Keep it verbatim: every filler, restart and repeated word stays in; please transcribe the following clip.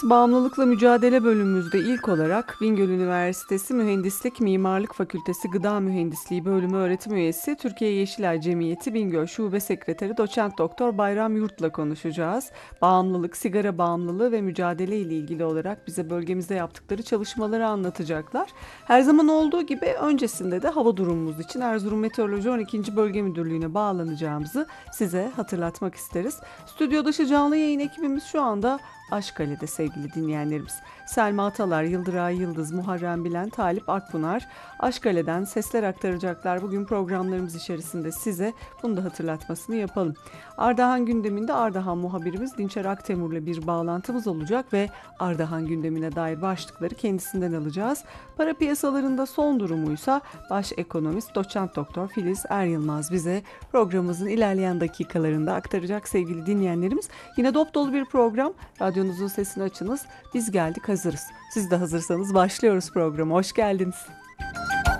Bağımlılıkla Mücadele bölümümüzde ilk olarak Bingöl Üniversitesi Mühendislik Mimarlık Fakültesi Gıda Mühendisliği Bölümü öğretim üyesi Türkiye Yeşilay Cemiyeti Bingöl Şube Sekreteri Doçent Doktor Bayram Yurt'la konuşacağız. Bağımlılık, sigara bağımlılığı ve mücadele ile ilgili olarak bize bölgemizde yaptıkları çalışmaları anlatacaklar. Her zaman olduğu gibi öncesinde de hava durumumuz için Erzurum Meteoroloji on ikinci. Bölge Müdürlüğü'ne bağlanacağımızı size hatırlatmak isteriz. Stüdyo dışı canlı yayın ekibimiz şu anda Aşkale'de sevgili dinleyenlerimiz. Selma Atalar, Yıldıray Yıldız, Muharrem Bilen, Talip Akpınar Aşkale'den sesler aktaracaklar. Bugün programlarımız içerisinde size bunu da hatırlatmasını yapalım. Ardahan gündeminde Ardahan muhabirimiz Dinçer Aktemur'la bir bağlantımız olacak ve Ardahan gündemine dair başlıkları kendisinden alacağız. Para piyasalarında son durumuysa baş ekonomist Doçent Doktor Filiz Er Yılmaz bize programımızın ilerleyen dakikalarında aktaracak sevgili dinleyenlerimiz. Yine dop dolu bir program. Radyonuzun sesini açınız. Biz geldik, hazırız. Siz de hazırsanız başlıyoruz programa. Hoş geldiniz.